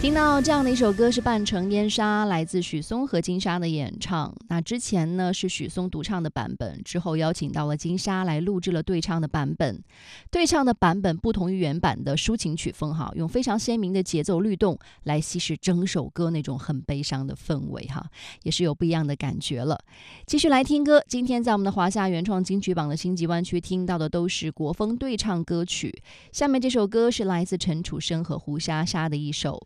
听到这样的一首歌是半城烟沙，来自许嵩和金莎的演唱。那之前呢是许嵩独唱的版本，之后邀请到了金莎来录制了对唱的版本。对唱的版本不同于原版的抒情曲风哈，用非常鲜明的节奏律动来稀释整首歌那种很悲伤的氛围哈，也是有不一样的感觉了。继续来听歌，今天在我们的华夏原创金曲榜的星级湾区听到的都是国风对唱歌曲。下面这首歌是来自陈楚生和胡莎莎的一首